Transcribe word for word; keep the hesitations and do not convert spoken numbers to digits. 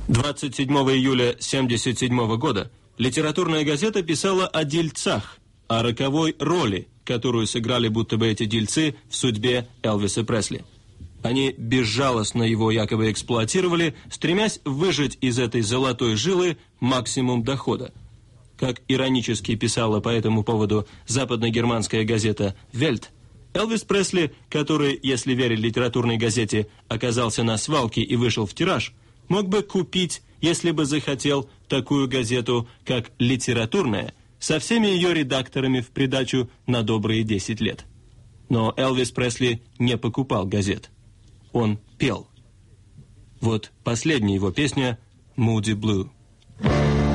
двадцать седьмого июля тысяча девятьсот семьдесят седьмого года литературная газета писала о дельцах, о роковой роли, которую сыграли будто бы эти дельцы в судьбе Элвиса Пресли. Они безжалостно его якобы эксплуатировали, стремясь выжать из этой золотой жилы максимум дохода. Как иронически писала по этому поводу западногерманская газета «Вельт», Элвис Пресли, который, если верить литературной газете, оказался на свалке и вышел в тираж, мог бы купить, если бы захотел, такую газету, как «Литературная», со всеми ее редакторами в придачу на добрые десять лет. Но Элвис Пресли не покупал газет. Он пел. Вот последняя его песня «Moody Blue».